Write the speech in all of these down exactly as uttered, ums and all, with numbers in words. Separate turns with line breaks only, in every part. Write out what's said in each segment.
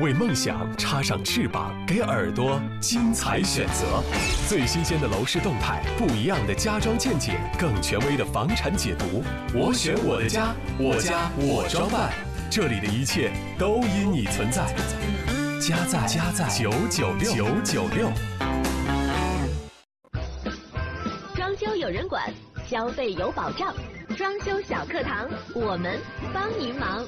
为梦想插上翅膀，给耳朵精彩选择。最新鲜的楼市动态，不一样的家装见解，更权威的房产解读。我选我的家，我家我装扮，这里的一切都因你存在。家在家在九九六九九六。
装修有人管，消费有保障。装修小课堂，我们帮您忙。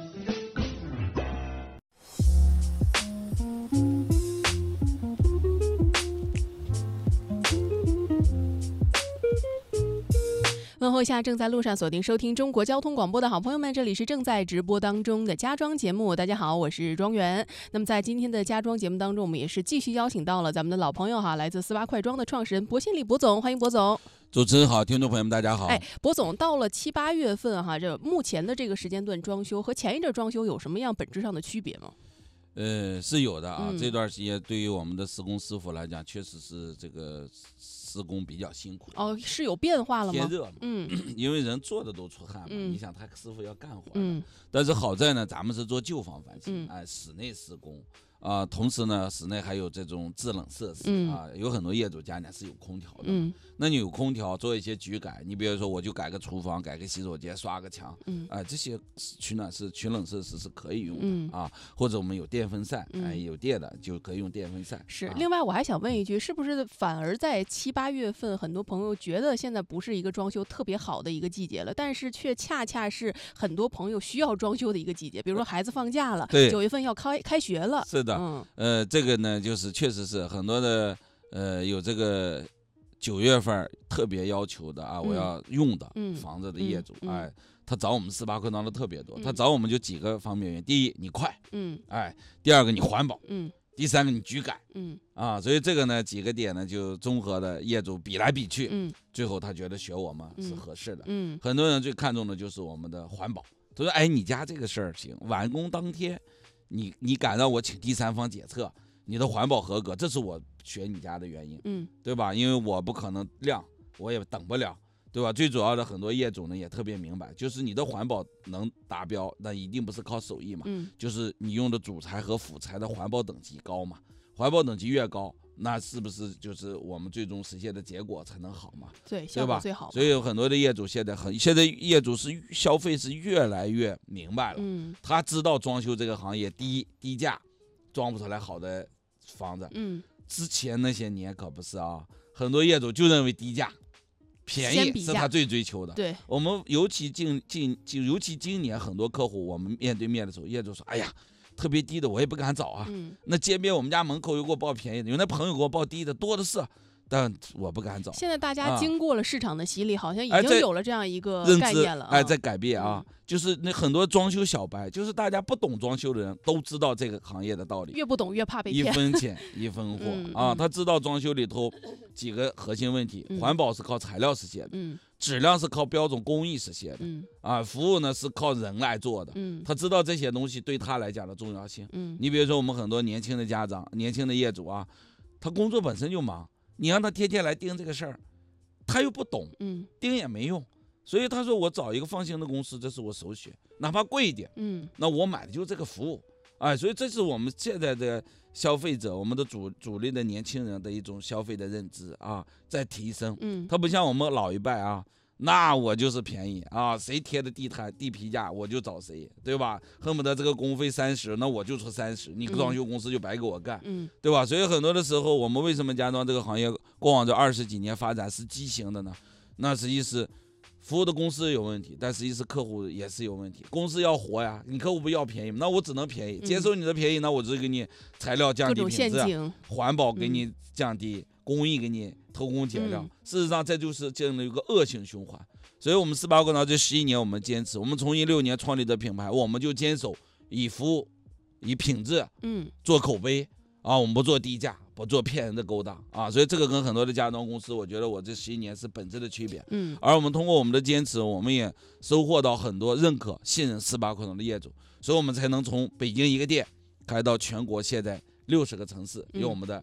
问候一下正在路上锁定收听中国交通广播的好朋友们，这里是正在直播当中的家装节目。大家好，我是庄园。那么在今天的家装节目当中，我们也是继续邀请到了咱们的老朋友哈，来自四八快装的创始人薄信礼薄总，欢迎薄总。
主持人好，听众朋友们大家好。
哎，薄总，到了七八月份哈，这目前的这个时间段装修和前一阵装修有什么样本质上的区别吗？
呃，是有的啊、
嗯。
这段时间对于我们的施工师傅来讲，确实是这个施工比较辛苦。
哦，是有变化了吗？
天热嘛，
嗯，
因为人坐着都出汗嘛，
嗯、
你想他师傅要干活，
嗯，
但是好在呢，咱们是做旧房翻新，
嗯、
哎，室内施工。啊、呃，同时呢，室内还有这种制冷设施、
嗯、
啊，有很多业主家呢是有空调的，
嗯，那
你有空调做一些局改，你比如说我就改个厨房，改个洗手间，刷个墙，
嗯，
啊、呃，这些取暖是取冷设施是可以用的、
嗯、
啊，或者我们有电风扇，哎、
嗯
呃，有电的就可以用电风扇。
是、
啊，
另外我还想问一句，是不是反而在七八月份，很多朋友觉得现在不是一个装修特别好的一个季节了，但是却恰恰是很多朋友需要装修的一个季节，比如说孩子放假了，
对，
九月份要开开学了，
是的，
嗯，
呃。这个呢，就是确实是很多的，呃，有这个九月份特别要求的啊，
嗯、
我要用的
嗯、
房子的业主，
嗯、
哎，他找我们四八快装的特别多，
嗯、
他找我们就几个方面原因：第一，你快，
嗯，
哎；第二个，你环保，
嗯；
第三个，你局改，
嗯，
啊，所以这个呢，几个点呢，就综合的业主比来比去，
嗯，
最后他觉得选我们是合适的，
嗯，
很多人最看重的就是我们的环保，他说，哎，你家这个事儿行，完工当天，你你敢让我请第三方检测？你的环保合格，这是我选你家的原因，
嗯，
对吧？因为我不可能量，我也等不了，对吧？最主要的很多业主呢也特别明白，就是你的环保能达标，那一定不是靠手艺嘛，
嗯，
就是你用的主材和辅材的环保等级高嘛，环保等级越高，那是不是就是我们最终实现的结果才能好嘛？
对，
对吧？
最好。
所以有很多的业主现在很，现在业主是消费是越来越明白了，
嗯，
他知道装修这个行业低低价装不出来好的房子，
嗯，
之前那些年可不是啊，很多业主就认为低价、便宜是他最追求的。
对，
我们尤其近近近，尤其今年很多客户，我们面对面的时候，业主说：“哎呀，特别低的我也不敢找啊。
嗯”
那街边我们家门口有给我报便宜的，有那朋友给我报低的多的是。但我不敢找。
现在大家经过了市场的洗礼，啊、好像已经有了这样一个概念了。
哎，在改变啊，嗯、就是那很多装修小白，就是大家不懂装修的人都知道这个行业的道理。
越不懂越怕被骗。
一分钱一分货、
嗯、
啊！他知道装修里头几个核心问题：
嗯、
环保是靠材料实现的，
嗯、
质量是靠标准工艺实现的，
嗯、
啊，服务呢是靠人来做的。
嗯、
他知道这些东西对他来讲的重要性。
嗯、
你比如说我们很多年轻的家长、年轻的业主啊，他工作本身就忙。你让他天天来盯这个事儿，他又不懂，
嗯，
盯也没用，所以他说我找一个放心的公司，这是我首选，哪怕贵一点，
嗯，
那我买的就是这个服务，哎，所以这是我们现在的消费者，我们的主主力的年轻人的一种消费的认知啊，在提升，
嗯，
他不像我们老一辈啊。那我就是便宜啊，谁贴的地摊地皮价我就找谁，对吧？恨不得这个工费三十，那我就出三十，你装修公司就白给我干，
嗯，
对吧？所以很多的时候，我们为什么家装这个行业过往这二十几年发展是畸形的呢？那实际是服务的公司有问题，但实际是客户也是有问题。公司要活呀，你客户不要便宜，那我只能便宜，接受你的便宜，那我就给你材料降低品质，环保给你降低。嗯，工艺给你偷工减料，
嗯、
事实上这就是这样的一个恶性循环。所以我们四八快装这十一年我们坚持，我们从一六年创立的品牌，我们就坚守以服务、以品质，
嗯，
做口碑啊，我们不做低价，不做骗人的勾当啊。所以这个跟很多的家装公司，我觉得我这十一年是本质的区别。
嗯，
而我们通过我们的坚持，我们也收获到很多认可、信任四八快装的业主，所以我们才能从北京一个店开到全国现在六十个城市，有我们的。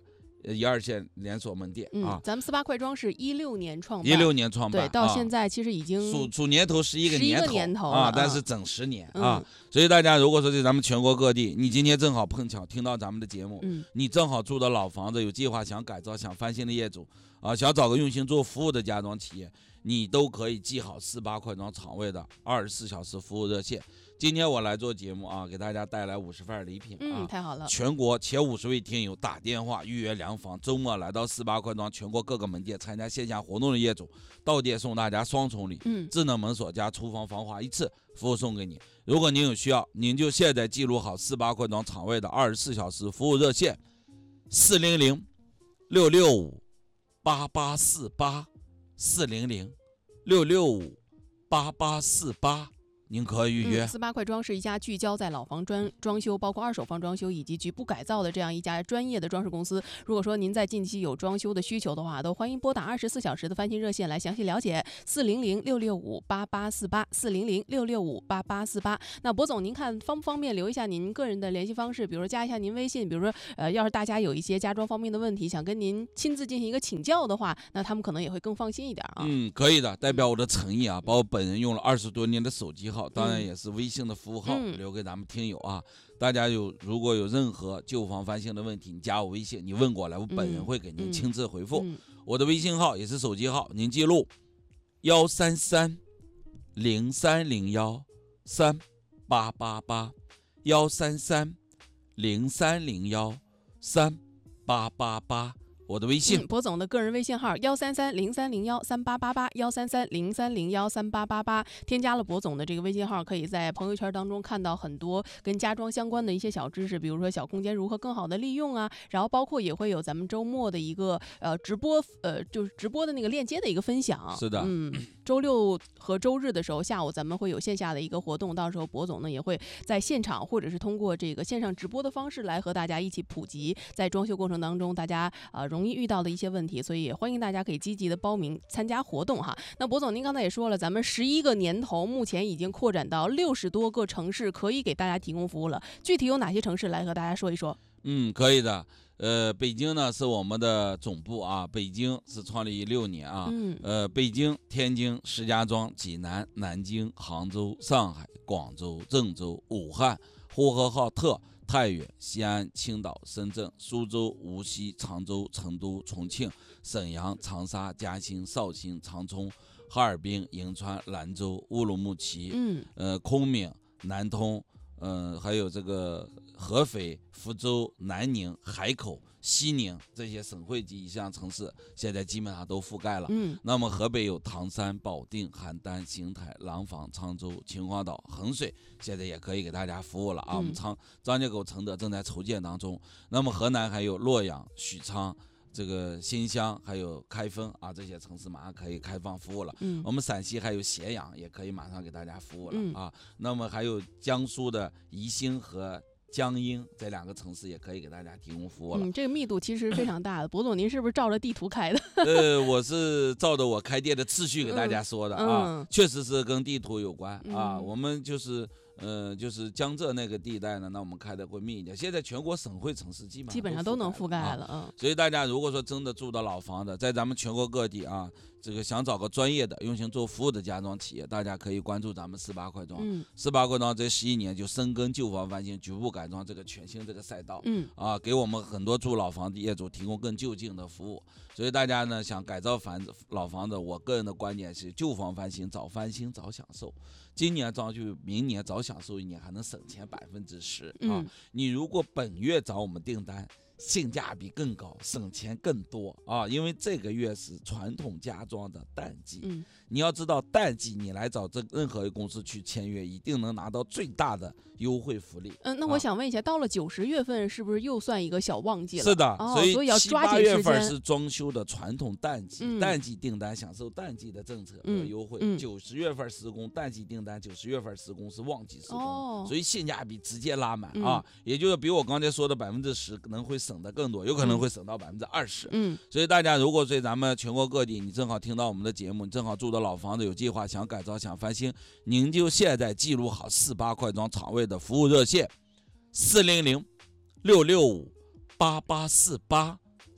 一二线连锁门店、
嗯、
啊。
咱们四八快装是一六年创办，
一六年创办，
对，到现在其实已经
数数年头十一个年头,
个年头
啊，
嗯、
但是整十年、
嗯、
啊。所以大家如果说在咱们全国各地，你今天正好碰巧听到咱们的节目，
嗯、
你正好住的老房子有计划想改造、想翻新的业主啊，想找个用心做服务的家装企业，你都可以记好四八快装厂位的二十四小时服务热线。今天我来做节目啊，给大家带来五十份礼品啊，
嗯，太好了！
全国前五十位听友打电话预约量房，周末来到四八快装全国各个门店参加线下活动的业主，到店送大家双重礼，
嗯，
智能门锁加厨房防滑一次服务送给你。如果您有需要，您就现在记录好四八快装厂位的二十四小时服务热线：四零零六六五八八四八，四零零六六五八八四八。您可以预约。
四八、嗯、快装是一家聚焦在老房装装修，包括二手房装修以及局部改造的这样一家专业的装饰公司。如果说您在近期有装修的需求的话，都欢迎拨打二十四小时的翻新热线来详细了解。四零零六六五八八四八，四零零六六五八八四八。那博总，您看方不方便留一下您个人的联系方式？比如说加一下您微信，比如说呃，要是大家有一些家装方面的问题，想跟您亲自进行一个请教的话，那他们可能也会更放心一点啊。
嗯，可以的，代表我的诚意啊，把我本人用了二十多年的手机号。当然也是微信的服务号、嗯、留给咱们听友啊，大家有如果有任何旧房翻新的问题，你加我微信，你问过来，我本人会给您亲自回复、嗯嗯、我的微信号也是手机号，您记录幺三三零三零幺三八八八，幺三三零三零幺三八八八，我的微信、
嗯、博总的个人微信号幺三三零三零幺三八八八，幺三三零三零幺三八八八，添加了博总的这个微信号，可以在朋友圈当中看到很多跟家装相关的一些小知识，比如说小空间如何更好的利用啊，然后包括也会有咱们周末的一个呃直播呃就是直播的那个链接的一个分享。
是的，
嗯，周六和周日的时候下午咱们会有线下的一个活动，到时候博总呢也会在现场或者是通过这个线上直播的方式来和大家一起普及在装修过程当中大家呃容易遇到的一些问题，所以也欢迎大家可以积极的报名参加活动哈。那博总您刚才也说了，咱们十一个年头目前已经扩展到六十多个城市，可以给大家提供服务了。具体有哪些城市来和大家说一说？
嗯，可以的。呃，北京呢是我们的总部啊，北京是创立于六年啊。嗯。呃，北京、天津、石家庄、济南、南京、杭州、上海、广州、郑州、武汉、呼和浩特、太原、西安、青岛、深圳、苏州、无锡、常州、成都、重庆、沈阳、长沙、嘉兴、绍兴、长春、哈尔滨、银川、兰州、乌鲁木齐、嗯，呃，昆明、南通，嗯、呃，还有这个合肥、福州、南宁、海口、西宁这些省会级以上城市，现在基本上都覆盖了。嗯，那么河北有唐山、保定、邯郸、邢台、廊坊、沧州、秦皇岛、衡水，现在也可以给大家服务了啊。嗯、我们张张家口、承德正在筹建当中。那么河南还有洛阳、许昌、这个新乡还有开封啊，这些城市马上可以开放服务了。嗯，我们陕西还有咸阳，也可以马上给大家服务了、嗯、啊。那么还有江苏的宜兴和江阴这两个城市也可以给大家提供服务了。
嗯，这个密度其实非常大的。博总，您是不是照着地图开的？
呃，我是照着我开店的次序给大家说的、嗯、啊、嗯，确实是跟地图有关、嗯、啊。我们就是呃，就是江浙那个地带呢，那我们开的会密一点。现在全国省会城市基本上
基本上都能覆盖了，
嗯。所以大家如果说真的住到老房子，在咱们全国各地啊，这个想找个专业的、用心做服务的家装企业，大家可以关注咱们四八快装。嗯，四八快装这十一年就深耕旧房翻新、局部改装这个全新这个赛道。嗯，啊，给我们很多住老房的业主提供更就近的服务。所以大家呢想改造房子、老房子，我个人的观点是旧房翻新早翻新早享受。今年装修，明年早享受一年，还能省钱百分之十啊！嗯、你如果本月找我们订单，性价比更高，省钱更多啊！因为这个月是传统家装的淡季，嗯，你要知道淡季你来找这任何一个公司去签约，一定能拿到最大的优惠福利。
嗯，那我想问一下，啊、到了九十月份是不是又算一个小旺季了？
是的，
哦、
所以
所以要抓紧
时间。七八月份是装修的传统淡季，嗯、淡季订单享受淡季的政策和优惠。九十、嗯嗯、月份施工，淡季订单九十月份施工是旺季施工，哦、所以性价比直接拉满、嗯、啊！也就是比我刚才说的百分之十可能会省得更多，有可能会省到百分之二十。嗯，所以大家如果在咱们全国各地，你正好听到我们的节目，你正好住的老房子有计划想改造想翻新，您就现在记录好四八快装厂位的服务热线：四零零六六五八八四八，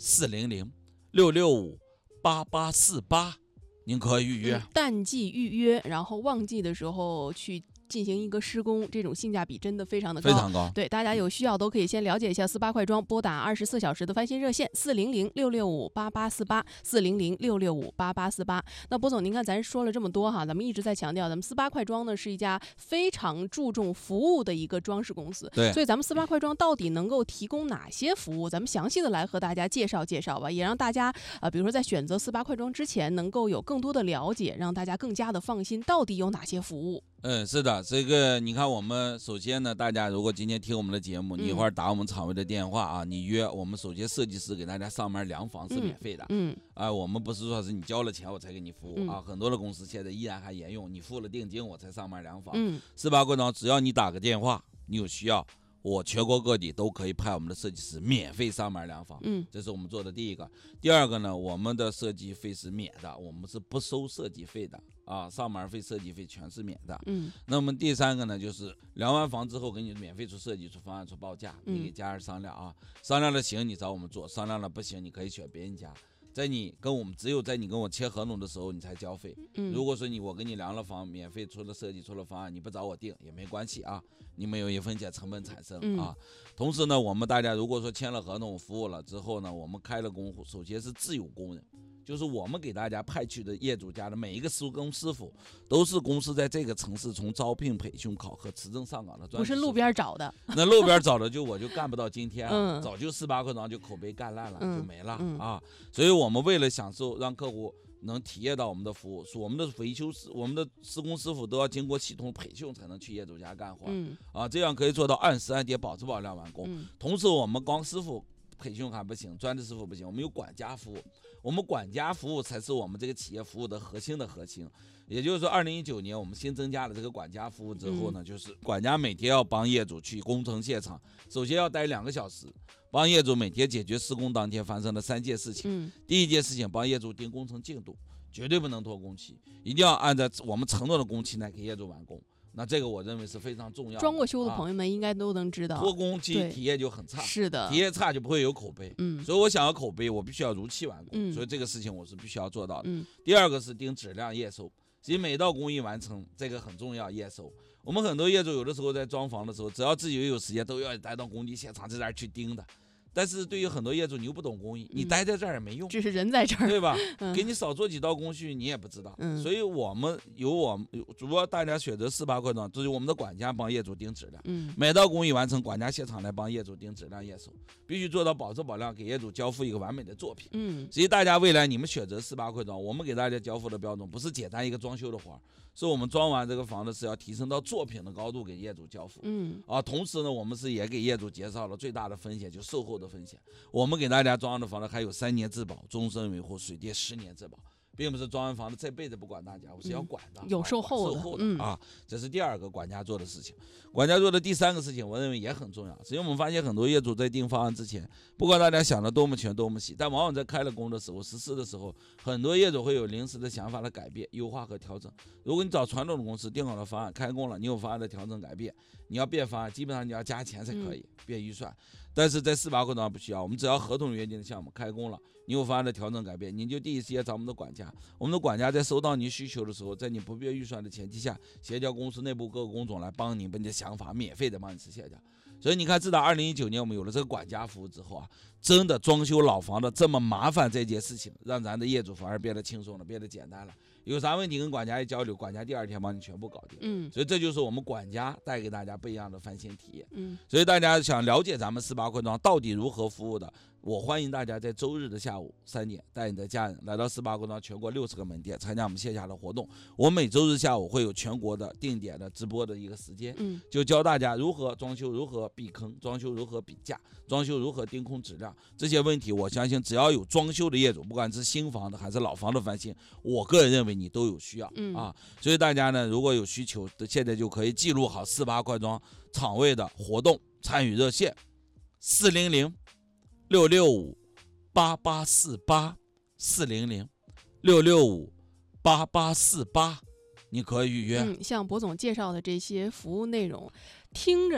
四零零六六五八八四八，您可以预约。
嗯、淡季预约，然后旺季的时候去进行一个施工，这种性价比真的非常的高，
非常高。
对，大家有需要都可以先了解一下四八快装，拨打二十四小时的翻新热线四零零六六五八八四八四零零六六五八八四八。那波总，您看咱说了这么多哈，咱们一直在强调，咱们四八快装呢是一家非常注重服务的一个装饰公司，
对，
所以咱们四八快装到底能够提供哪些服务？咱们详细的来和大家介绍介绍吧，也让大家呃，比如说在选择四八快装之前，能够有更多的了解，让大家更加的放心，到底有哪些服务。
嗯，是的，这个你看，我们首先呢，大家如果今天听我们的节目，你一会儿打我们厂位的电话啊，你约我们，首先设计师给大家上门量房是免费的，
嗯，
啊、呃，我们不是说是你交了钱我才给你服务、
嗯、
啊，很多的公司现在依然还沿用，你付了定金我才上门量房，
嗯，
四八快装只要你打个电话，你有需要，我全国各地都可以派我们的设计师免费上门量房，
嗯，
这是我们做的第一个。第二个呢，我们的设计费是免的，我们是不收设计费的啊，上门费、设计费全是免的。
嗯，
那么第三个呢，就是量完房之后给你免费出设计、出方案、出报价，你给家人商量啊，商量了行你找我们做，商量了不行你可以选别人家。在你跟我们只有在你跟我签合同的时候，你才交费。
嗯，
如果说你我给你量了房，免费出了设计，出了方案，你不找我定也没关系啊，你没有一分钱成本产生啊。
嗯、
同时呢，我们大家如果说签了合同，服务了之后呢，我们开了工户，首先是自有工人。就是我们给大家派去的业主家的每一个施工师傅，都是公司在这个城市从招聘、培训、考核、持证上岗的专业，
不是路边找的。
那路边找的就我就干不到今天、啊
嗯、
早就四八快装就口碑干烂了、嗯、就没了、
嗯、
啊。所以我们为了享受让客户能体验到我们的服务，是我们的维修师、我们的施工师傅都要经过系统培训才能去业主家干活、
嗯、
啊，这样可以做到按时按点、保质保量完工。
嗯、
同时我们光师傅培训还不行，专职师傅不行，我们有管家服务，我们管家服务才是我们这个企业服务的核心的核心。也就是说，二零一九年我们新增加了这个管家服务之后呢，嗯、就是管家每天要帮业主去工程现场，首先要待两个小时，帮业主每天解决施工当天发生的三件事情。
嗯、
第一件事情，帮业主定工程进度，绝对不能拖工期，一定要按照我们承诺的工期来给业主完工。那这个我认为是非常重要的。
装过修的朋友们应该都能知道，
拖工期体验就很差，
是的，
体验差就不会有口碑。
嗯，
所以我想要口碑，我必须要如期完工。
嗯，
所以这个事情我是必须要做到的。
嗯，
第二个是定质量验收，其实每道工艺完成，这个很重要，验收。我们很多业主有的时候在装房的时候，只要自己有时间，都要待到工地现场在这儿去盯的。但是对于很多业主，你又不懂工艺，你待在这儿也没用，
只是人在这儿，
对吧？
嗯、
给你少做几道工序，你也不知道。
嗯、
所以我们有我们，如果大家选择四八快装，就是我们的管家帮业主定质量，
嗯，
每道工艺完成，管家现场来帮业主定质量验收，必须做到保质保量，给业主交付一个完美的作品。
嗯，
所以大家未来你们选择四八快装，我们给大家交付的标准不是简单一个装修的活儿，是我们装完这个房子是要提升到作品的高度给业主交付。
嗯，
啊，同时呢，我们是也给业主减少了最大的风险，就售后的风险。我们给大家装的房子还有三年质保、终身维护、水电十年质保，并不是装完房子这辈子不管大家，我是要管的，
嗯、有售后的，
售后的、
嗯、
啊，这是第二个管家做的事情。管家做的第三个事情，我认为也很重要，是因为我们发现很多业主在定方案之前，不管大家想的多么全多么细，但往往在开了工的时候、实施的时候，很多业主会有临时的想法的改变、优化和调整。如果你找传统的公司定好了方案、开工了，你有方案的调整改变，你要变方案，基本上你要加钱才可以、嗯、变预算。但是在四八快装不需要，我们只要合同约定的项目开工了，你有方案的调整改变，您就第一时间找我们的管家。我们的管家在收到您需求的时候，在你不变预算的前提下，协调公司内部各个工种来帮你把你的想法免费的帮你实现掉。所以你看，自打二零一九年我们有了这个管家服务之后啊，真的装修老房的这么麻烦这件事情，让咱的业主反而变得轻松了，变得简单了。有啥问题跟管家一交流，管家第二天帮你全部搞定。
嗯，
所以这就是我们管家带给大家不一样的翻新体验。
嗯，
所以大家想了解咱们四八快装到底如何服务的，我欢迎大家在周日的下午三点带你的家人来到四八快装全国六十个门店参加我们线下的活动。我们每周日下午会有全国的定点的直播的一个时间，
嗯，
就教大家如何装修，如何避坑，装修如何比价，装修如何定控质量这些问题。我相信只要有装修的业主，不管是新房的还是老房的翻新，我个人认为你都有需要。
嗯
啊，所以大家呢，如果有需求，现在就可以记录好四八快装厂位的活动参与热线：四零零六六五八八四八，四零零六六五八八四八，你可以预约。
嗯，像博总介绍的这些服务内容，听着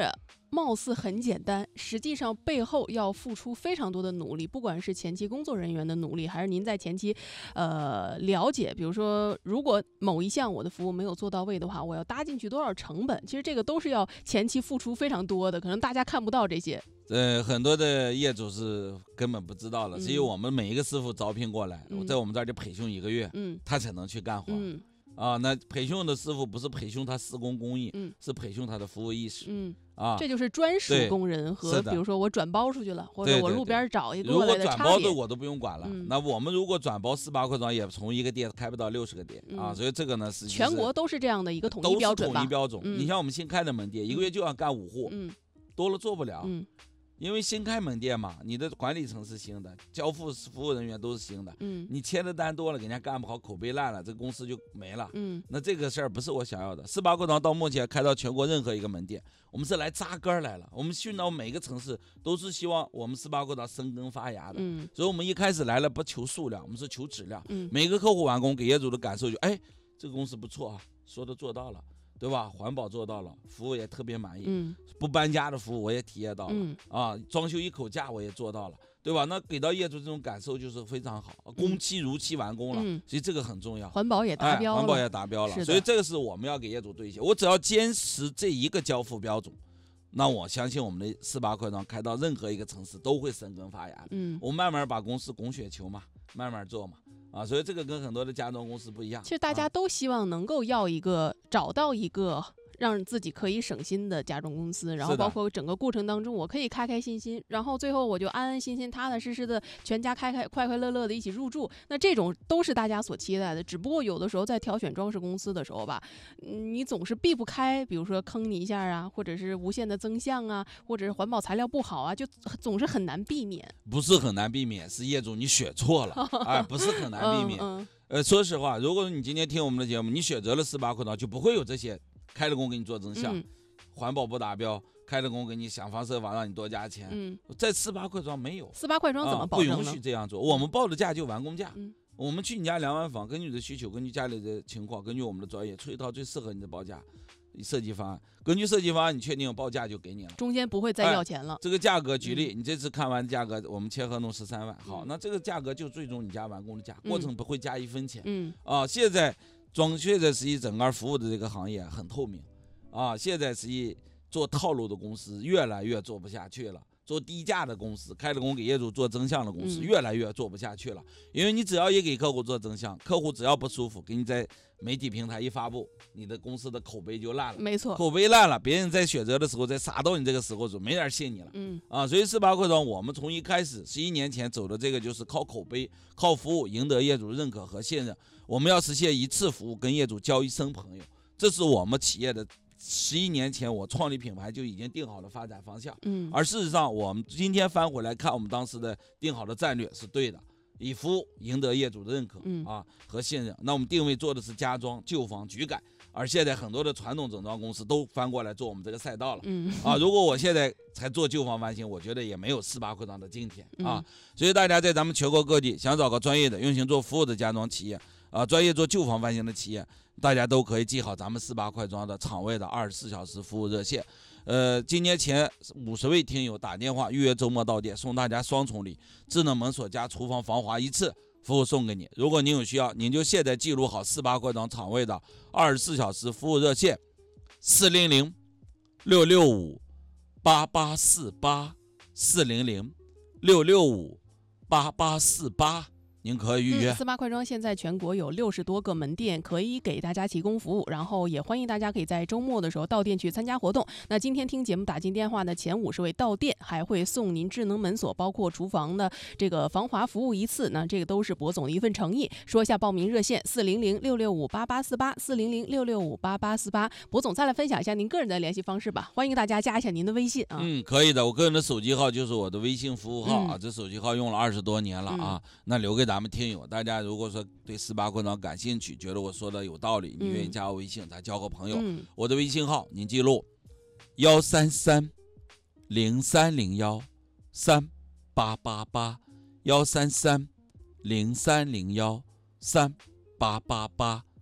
貌似很简单，实际上背后要付出非常多的努力，不管是前期工作人员的努力，还是您在前期呃了解，比如说如果某一项我的服务没有做到位的话，我要搭进去多少成本，其实这个都是要前期付出非常多的，可能大家看不到这些。
呃，很多的业主是根本不知道了，
嗯
只有我们每一个师傅招聘过来，
嗯
我在我们这儿就培训一个月，
嗯
他才能去干活。
嗯
啊，那培训的师傅不是培训他施工工艺，
嗯
是培训他的服务意识。
嗯，
啊，
这就是专属
对
工人和
是的
比如说我转包出去了，或者我路
对对对
边找一个
如果
过来的差别
转包的。我都不用管了。
嗯
那我们如果转包四八块装，也从一个店开不到六十个店、啊，
嗯
所以这个呢是
全国都是这样的一个统一标准吧？
都是统一标准。
嗯
你像我们新开的门店，一个月就要干五户，
嗯
多了做不了。
嗯
因为新开门店嘛，你的管理层是新的，交付服务人员都是新的，
嗯
你签的单多了，给人家干不好，口碑烂了，这个公司就没了。
嗯
那这个事儿不是我想要的。四八课堂到目前开到全国任何一个门店，我们是来扎根儿来了。我们训到每个城市，都是希望我们四八课堂生根发芽的。
嗯
所以我们一开始来了不求数量，我们是求质量。
嗯
每个客户完工给业主的感受就，哎，这个公司不错啊，说的做到了，对吧？环保做到了，服务也特别满意。
嗯
不搬家的服务我也体验到了、
嗯
啊，装修一口价我也做到了，对吧？那给到业主这种感受就是非常好，工期如期完工了，
嗯
所以这个很重要。
环保也达标了，
哎、环保也达标了，
是的
所以这个是我们要给业主兑现。我只要坚持这一个交付标准，那我相信我们的四八课堂开到任何一个城市都会生根发芽的。
嗯。
我慢慢把公司拱雪球嘛，慢慢做嘛。啊，所以这个跟很多的家装公司不一样。
其实大家都希望能够要一个、找到一个让自己可以省心的家装公司，然后
是的
包括整个过程当中我可以开开心心，然后最后我就安安心心、踏踏实实的全家开开快快乐乐的一起入住。那这种都是大家所期待的。只不过有的时候在挑选装饰公司的时候吧，嗯，你总是避不开，比如说坑你一下啊，或者是无限的增项啊，或者是环保材料不好啊，就总是很难避免。
不是很难避免，是业主你选错了，哎，不是很难避免。
嗯嗯
呃，说实话，如果你今天听我们的节目，你选择了四八课堂，就不会有这些开了工给你做增项、
嗯
环保不达标，开了工给你想方设法让你多加钱。
嗯，
在四八课堂没有，
四八快装怎么
啊、
保证呢？
不允许这样做。我们报的价就完工价。
嗯
我们去你家量完房，根据你的需求，根据家里的情况，根据我们的专业，出一套最适合你的报价设计方案。根据设计方案，你确定有报价就给你了。
中间不会再要钱了。
这个价格，举例，你这次看完价格，我们签合同十三万，好，
嗯
那这个价格就最终你家完工的价，过程不会加一分钱。
嗯
啊，现在装现在实际整个服务的这个行业很透明，啊，现在实际做套路的公司越来越做不下去了。做低价的公司，开了工给业主做增项的公司，
嗯
越来越做不下去了。因为你只要一给客户做增项，客户只要不舒服，给你在媒体平台一发布，你的公司的口碑就烂了。
没错。
口碑烂了，别人在选择的时候，在杀到你这个时候就没人信你了。
嗯
啊，所以四八课堂我们从一开始十一年前走的这个就是靠口碑、靠服务赢得业主认可和信任。我们要实现一次服务跟业主交一生朋友，这是我们企业的十一年前我创立品牌就已经定好的发展方向。
嗯
而事实上，我们今天翻回来看，我们当时的定好的战略是对的，以服务赢得业主的认可、
嗯
啊和信任。那我们定位做的是家装、旧房、局改，而现在很多的传统整装公司都翻过来做我们这个赛道了。
嗯
啊，如果我现在才做旧房翻新，我觉得也没有四八课堂的今天啊。
嗯
所以大家在咱们全国各地想找个专业的、用心做服务的家装企业啊，专业做旧房翻新的企业，大家都可以记好咱们四八快装的场位的二十四小时服务热线。呃，今年前五十位听友打电话预约周末到店，送大家双重礼：智能门锁加厨房防滑一次。服务送给你，如果您有需要，您就现在记录好四八快装场位的二十四小时服务热线：四零零六六五八八四八四零零六六五八八四八，您可以预约。
嗯、四八快装现在全国有六十多个门店，可以给大家提供服务，然后也欢迎大家可以在周末的时候到店去参加活动。那今天听节目打进电话呢，前五十位到店还会送您智能门锁，包括厨房的这个防滑服务一次。那这个都是博总的一份诚意。说一下报名热线：四零零六六五八八四八四零零六六五八八四八。博总再来分享一下您个人的联系方式吧，欢迎大家加一下您的微信啊。
嗯，可以的，我个人的手机号就是我的微信服务号啊，
嗯、
这手机号用了二十多年了啊，
嗯、
那留给咱们听友，大家如果说对四八课堂感兴趣，觉得我说的有道理，你愿意加我微信，咱交个朋友。
嗯、
我的微信号您记录：幺三三零三零幺三八八八，幺三三零三零幺三八八八。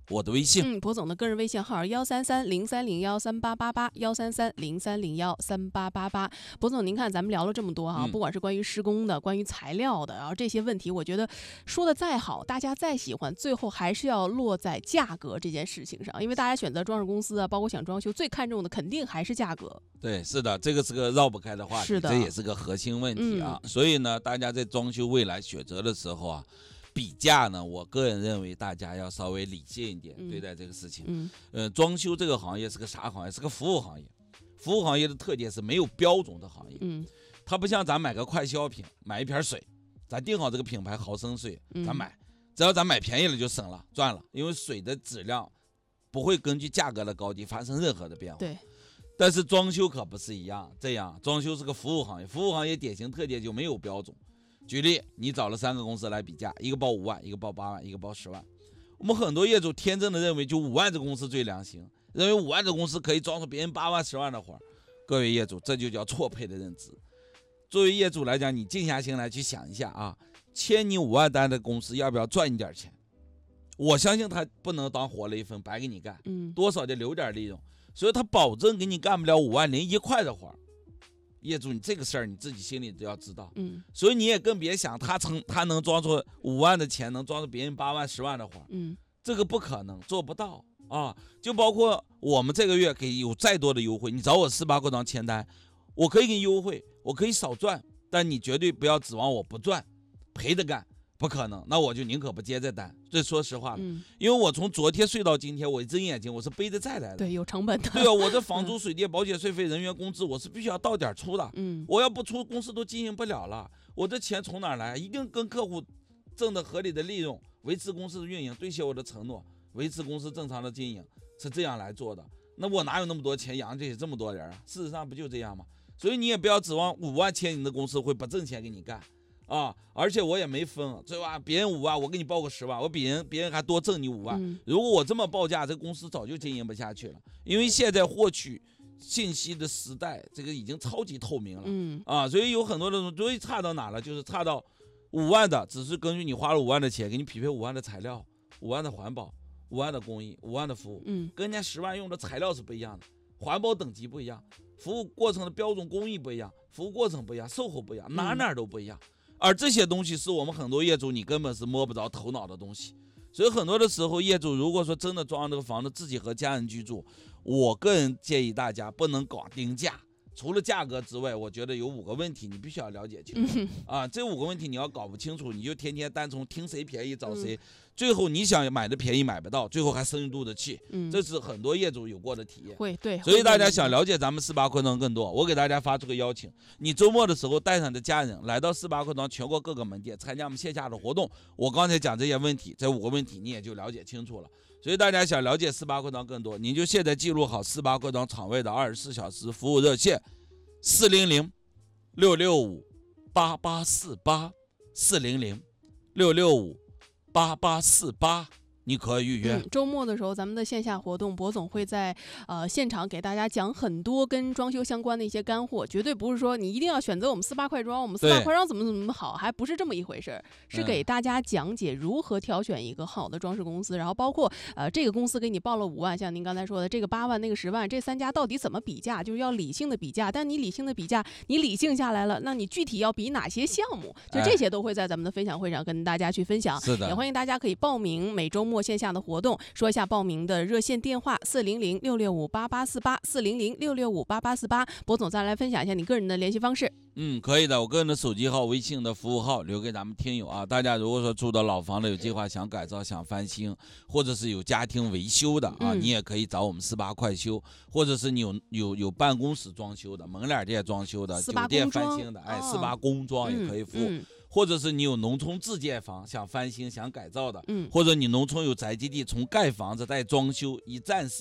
我的微信。
嗯，博总的个人微信号幺三三零三零幺三八八八幺三三零三零幺三八八八。博总，您看咱们聊了这么多哈、啊，
嗯、
不管是关于施工的、关于材料的，然后这些问题，我觉得说的再好，大家再喜欢，最后还是要落在价格这件事情上，因为大家选择装饰公司啊，包括想装修，最看重的肯定还是价格。
对，是的，这个是个绕不开的话题，
是的，
这也是个核心问题啊。嗯、所以呢，大家在装修未来选择的时候啊。比价呢，我个人认为大家要稍微理性一点对待这个事情。
嗯，
呃，装修这个行业是个啥行业？是个服务行业。服务行业的特点是没有标准的行业。
嗯，
它不像咱买个快消品，买一瓶水，咱定好这个品牌毫升水，咱买，只要咱买便宜了就省了赚了，因为水的质量不会根据价格的高低发生任何的变化。
对。
但是装修可不是一样，这样装修是个服务行业，服务行业典型特点就没有标准。举例，你找了三个公司来比价，一个报五万，一个报八万，一个报十万。我们很多业主天真的认为就五万这公司最良心，认为五万这公司可以装出别人八万、十万的活。各位业主，这就叫错配的认知。作为业主来讲，你静下心来去想一下啊，签你五万单的公司要不要赚你点钱？我相信他不能当活雷锋白给你干，
嗯，
多少得留点利润，所以他保证给你干不了五万零一块的活。业主，你这个事儿你自己心里都要知道，
嗯，
所以你也更别想他成他能装出五万的钱，能装出别人八万、十万的活，
嗯，
这个不可能，做不到啊。就包括我们这个月给有再多的优惠，你找我四八扩张签单，我可以给你优惠，我可以少赚，但你绝对不要指望我不赚，赔着干，不可能，那我就宁可不接这单。这说实话了，
嗯，
因为我从昨天睡到今天，我一睁眼睛我是背着债来的，
对，有成本的，
对啊，我的房租、水电、保险、税费、人员工资，我是必须要到点出的，
嗯，
我要不出，公司都经营不了了。我的钱从哪儿来？一定跟客户挣的合理的利润，维持公司的运营，兑现我的承诺，维持公司正常的经营，是这样来做的。那我哪有那么多钱养这些这么多人啊？事实上不就这样吗？所以你也不要指望五万签你的公司会不挣钱给你干。啊，而且我也没分，对吧？别人五万，我给你报个十万，我比人别人还多挣你五万。
嗯、
如果我这么报价，这个公司早就经营不下去了。因为现在获取信息的时代，这个已经超级透明了。
嗯
啊，所以有很多的东西差到哪了，就是差到五万的，只是根据你花了五万的钱，给你匹配五万的材料、五万的环保、五万的工艺、五万的服务，
嗯，
跟人家十万用的材料是不一样的，环保等级不一样，服务过程的标准工艺不一样，服务过程不一样，售后不一样，哪哪都不一样。嗯，而这些东西是我们很多业主你根本是摸不着头脑的东西，所以很多的时候业主如果说真的装这个房子自己和家人居住，我个人建议大家不能搞定价，除了价格之外，我觉得有五个问题你必须要了解清楚、嗯、啊，这五个问题你要搞不清楚，你就天天单从听谁便宜找谁、嗯、最后你想买的便宜买不到，最后还生一肚子气、嗯、这是很多业主有过的体验。
会，对，
所以大家想了解咱们四八扩张更多，我给大家发出个邀请，你周末的时候带上你的家人来到四八扩张全国各个门店参加我们线下的活动，我刚才讲这些问题，这五个问题你也就了解清楚了。所以大家想了解四八扩张更多，您就现在记录好四八扩张场位的二十四小时服务热线四零零六六五八八四八四零零六六五八八四八，你可以预约、
嗯、周末的时候咱们的线下活动，博总会在呃现场给大家讲很多跟装修相关的一些干货，绝对不是说你一定要选择我们四八快装，我们四八快装怎么怎么好，还不是这么一回事，是给大家讲解如何挑选一个好的装饰公司、嗯、然后包括呃这个公司给你报了五万，像您刚才说的这个八万那个十万，这三家到底怎么比价，就是要理性的比价，但你理性的比价，你理性下来了，那你具体要比哪些项目，就这些都会在咱们的分享会上跟大家去分享。
是的，
也欢迎大家可以报名每周末线下的活动，说一下报名的热线电话四零零六六五八八四八四零零六六五八八四八。博总再来分享一下你个人的联系方式。
嗯，可以的，我个人的手机号、微信的服务号留给咱们听友啊。大家如果说住的老房子有计划想改造、想翻新，或者是有家庭维修的啊，
嗯、
你也可以找我们四八快修，或者是你有有有办公室装修的、门脸店装修的、酒店翻新的，哎，四八工装也可以服务。嗯嗯，或者是你有农村自建房想翻新想改造的，嗯，或者你农村有宅基地从盖房子带装修一站式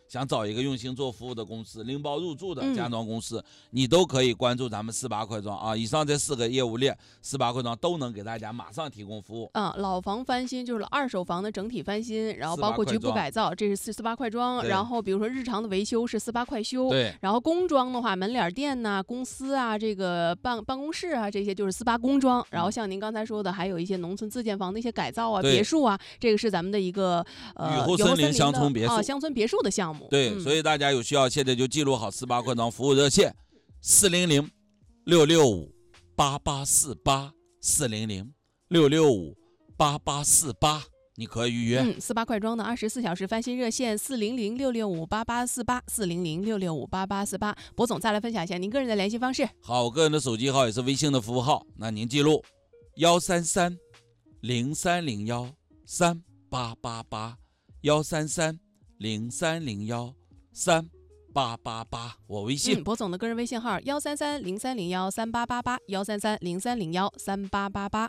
想找一个用心做服务的公司，拎包入住的家装公司，嗯、你都可以关注咱们四八快装啊。以上这四个业务链，四八快装都能给大家马上提供服务。
嗯，老房翻新就是二手房的整体翻新，然后包括局部改造，这是四四八快装。然后比如说日常的维修是四八快修。
对。
然后工装的话，门脸店呐、啊、公司啊、这个办办公室啊，这些就是四八工装。然后像您刚才说的，还有一些农村自建房的一些改造啊、别墅啊，这个是咱们的一个呃
雨后森林乡村别墅
啊乡村别墅的项目。
对，嗯、所以大家有需要，现在就记录好四八快装服务热线：四零零六六五八八四八，四零零六六五八八四八。你可以预约。
嗯，四八快装的二十四小时翻新热线四零零六六五八八四八，四零零六六五八八四八。博总再来分享一下您个人的联系方式。
好，我个人的手机号也是微信的服务号，那您记录幺三三零三零幺三八八八，幺三三零三零幺三八八八，我微信。
嗯，博总的个人微信号幺三三零三零幺三八八八，幺三三零三零幺三八八八。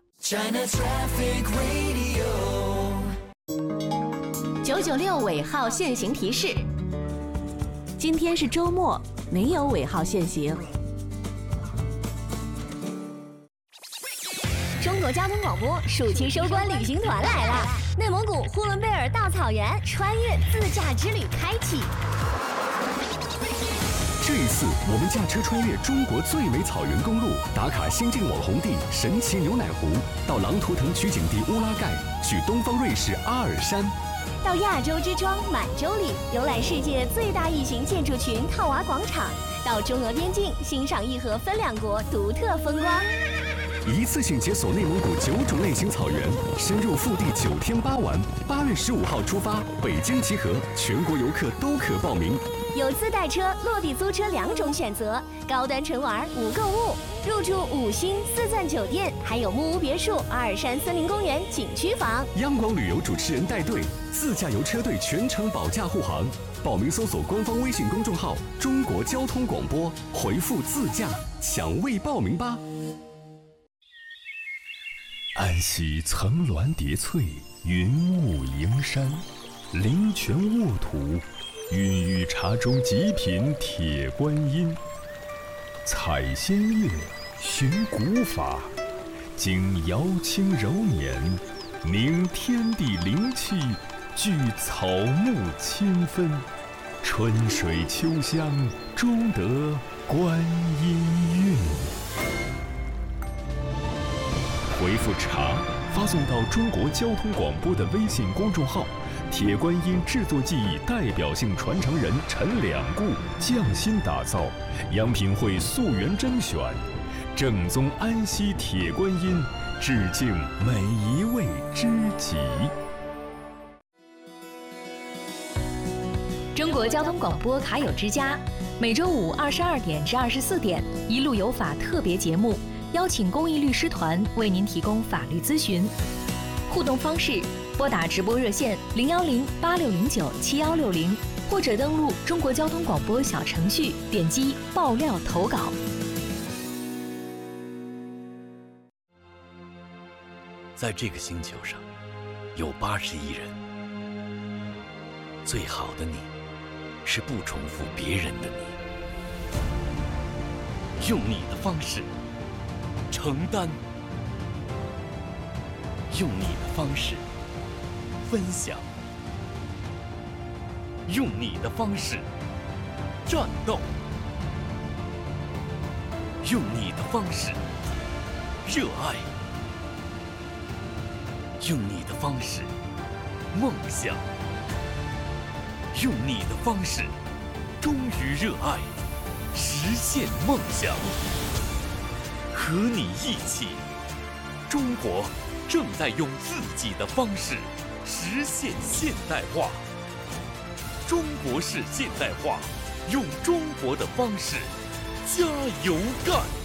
九九六尾号限行提示：今天是周末，没有尾号限行。中国交通广播暑期收官旅行团来了，内蒙古呼伦贝尔大草原穿越自驾之旅开启。
这一次，我们驾车穿越中国最美草原公路，打卡新晋网红地神奇牛奶湖，到狼图腾取景地乌拉盖，去东方瑞士阿尔山，
到亚洲之庄满洲里游览世界最大异形建筑群套娃广场，到中俄边境欣赏义和分两国独特风光。
一次性解锁内蒙古九种类型草原，深入腹地九天八晚。八月十五号出发，北京集合，全国游客都可报名。
有自带车、落地租车两种选择，高端纯玩无购物，入住五星四钻酒店，还有木屋别墅、阿尔山森林公园景区房。
央广旅游主持人带队，自驾游车队全程保驾护航。报名搜索官方微信公众号“中国交通广播”，回复“自驾”抢位报名吧。安溪层峦叠翠，云雾迎山，灵泉沃土，孕育茶中极品铁观音。采仙乐，寻古法，经瑶清柔年，凝天地灵气，聚草木清芬，春水秋香，终得观音韵。回复茶发送到中国交通广播的微信公众号，铁观音制作技艺代表性传承人陈两固匠心打造，央品会溯源甄选，正宗安溪铁观音，致敬每一位知己。
中国交通广播卡友之家，每周五二十二点至二十四点，一路有法特别节目。邀请公益律师团为您提供法律咨询，互动方式：拨打直播热线零幺零八六零九七幺六零，或者登录中国交通广播小程序，点击爆料投稿。
在这个星球上，有八十亿人，最好的你，是不重复别人的你，用你的方式。承担，用你的方式分享，用你的方式战斗，用你的方式热爱，用你的方式梦想，用你的方式忠于热爱，实现梦想。和你一起，中国正在用自己的方式实现现代化。中国式现代化，用中国的方式加油干！